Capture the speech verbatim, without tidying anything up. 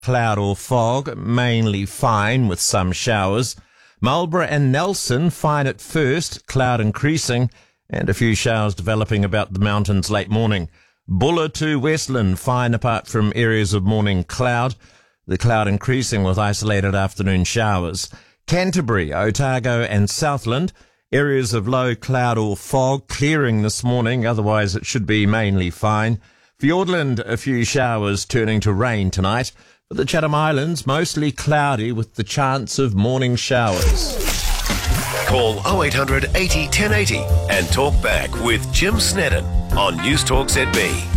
cloud or fog, mainly fine with some showers. Marlborough and Nelson, fine at first, cloud increasing, and a few showers developing about the mountains late morning. Buller to Westland, fine apart from areas of morning cloud, the cloud increasing with isolated afternoon showers. Canterbury, Otago and Southland, areas of low cloud or fog, clearing this morning, otherwise it should be mainly fine. Fiordland, a few showers turning to rain tonight. For the Chatham Islands, mostly cloudy with the chance of morning showers. Call oh eight hundred eighty ten eighty and talk back with Jim Snedden on News Talk Z B.